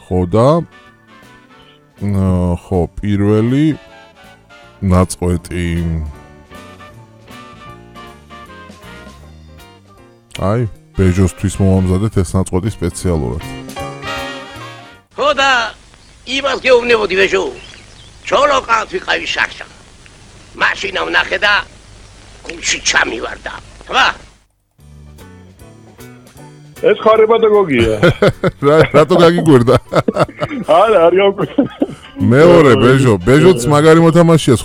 ხო და ხო პირველი ნაწყვეტი აი ბეჟოსთვის მომამზადეთ ეს ნაწყვეტი სპეციალურად ხო და იმას გეუბნებოდი ბეჟო ჩოლოყავთ ვიყავი შახშახ მაშინა ვნახე და გულში ჩამივარდა ხმა ეს ხარება და გოგია რატო გაგიგვერდა არა არ გავკვირდა მეორე ბეჟოც მაგარი მოთამაშეა